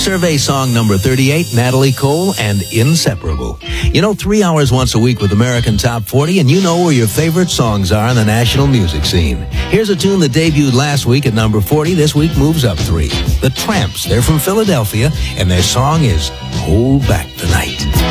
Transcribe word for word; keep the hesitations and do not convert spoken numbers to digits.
Survey song number thirty-eight, Natalie Cole and Inseparable. You know, three hours once a week with American Top forty, and you know where your favorite songs are in the national music scene. Here's a tune that debuted last week at number forty. This week moves up three. The Tramps, they're from Philadelphia, and their song is Hold Back the Night.